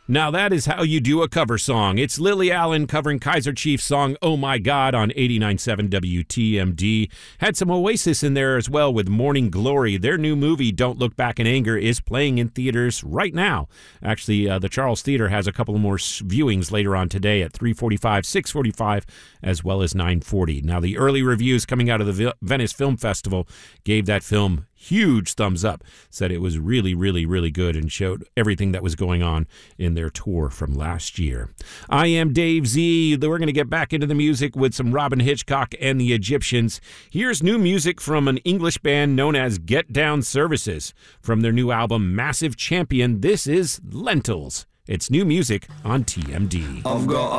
Now that is how you do a cover song. It's Lily Allen covering Kaiser Chiefs' song Oh My God on 89.7 WTMD. Had some Oasis in there as well with Morning Glory. Their new movie, Don't Look Back in Anger, is playing in theaters right now. Actually, the Charles Theater has a couple more viewings later on today at 3:45, 6:45, as well as 9:40. Now, the early reviews coming out of the Venice Film Festival gave that film huge thumbs up, said it was really, really, really good and showed everything that was going on in their tour from last year. I am Dave Z. We're going to get back into the music with some Robin Hitchcock and the Egyptians. Here's new music from an English band known as Get Down Services. From their new album, Massive Champion, this is Lentils. It's new music on TMD. I've got